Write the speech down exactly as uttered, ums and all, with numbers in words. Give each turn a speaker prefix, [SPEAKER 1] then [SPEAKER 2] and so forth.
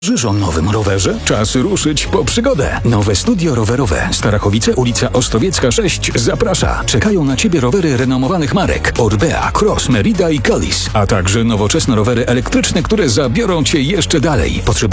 [SPEAKER 1] Marzysz o nowym rowerze? Czas ruszyć po przygodę. Nowe studio rowerowe Starachowice, ulica Ostrowiecka sześć zaprasza. Czekają na Ciebie rowery renomowanych marek Orbea, Cross, Merida i Kalis, a także nowoczesne rowery elektryczne, które zabiorą Cię jeszcze dalej. Potrzebujesz